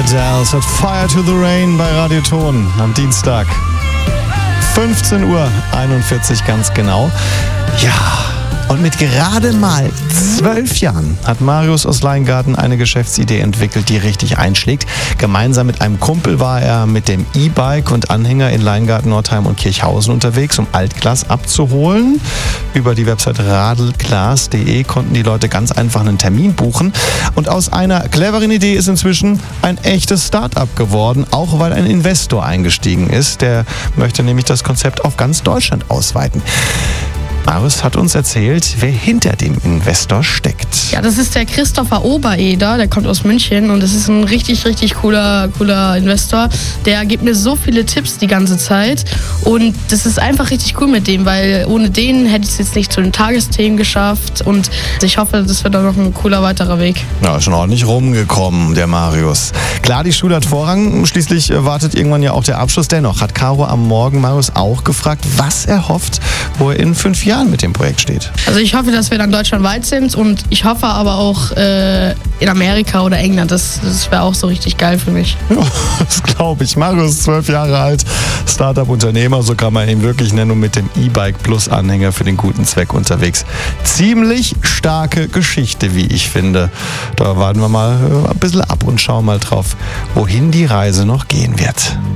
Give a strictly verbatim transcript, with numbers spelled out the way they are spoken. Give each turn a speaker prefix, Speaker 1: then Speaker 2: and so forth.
Speaker 1: Adele Set Fire to the Rain bei Radio Ton am Dienstag. fünfzehn Uhr einundvierzig ganz genau. Ja, und mit gerade mal zwölf Jahren hat Marius aus Leingarten eine Geschäftsidee entwickelt, die richtig einschlägt. Gemeinsam mit einem Kumpel war er mit dem E-Bike und Anhänger in Leingarten, Nordheim und Kirchhausen unterwegs, um Altglas abzuholen. Über die Website radelglas punkt de konnten die Leute ganz einfach einen Termin buchen. Und aus einer cleveren Idee ist inzwischen ein echtes Start-up geworden, auch weil ein Investor eingestiegen ist. Der möchte nämlich das Konzept auf ganz Deutschland ausweiten. Marius hat uns erzählt, wer hinter dem Investor steckt.
Speaker 2: Ja, das ist der Christopher Obereder, der kommt aus München und das ist ein richtig, richtig cooler, cooler Investor. Der gibt mir so viele Tipps die ganze Zeit und das ist einfach richtig cool mit dem, weil ohne den hätte ich es jetzt nicht zu den Tagesthemen geschafft und ich hoffe, das wird auch noch ein cooler weiterer Weg.
Speaker 1: Ja, schon ordentlich rumgekommen, der Marius. Klar, die Schule hat Vorrang, schließlich wartet irgendwann ja auch der Abschluss. Dennoch hat Caro am Morgen Marius auch gefragt, was er hofft, wo er in fünf Jahren mit dem Projekt steht.
Speaker 2: Also ich hoffe, dass wir dann deutschlandweit sind und ich hoffe aber auch äh, in Amerika oder England. Das, das wäre auch so richtig geil für mich.
Speaker 1: Ja, das glaube ich. Marius, zwölf Jahre alt, Startup-Unternehmer, so kann man ihn wirklich nennen, und mit dem E-Bike Plus Anhänger für den guten Zweck unterwegs. Ziemlich starke Geschichte, wie ich finde. Da warten wir mal ein bisschen ab und schauen mal drauf, wohin die Reise noch gehen wird.